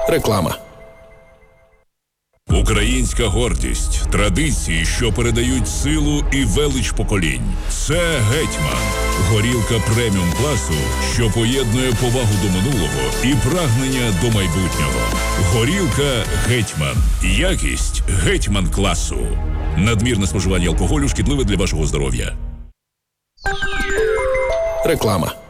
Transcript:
Реклама. Українська гордість, традиції, що передають силу і велич поколінь. Це «Гетьман». Горілка преміум класу, що поєднує повагу до минулого і прагнення до майбутнього. Горілка «Гетьман». Якість «Гетьман» класу. Надмірне споживання алкоголю шкідливе для вашого здоров'я. Реклама.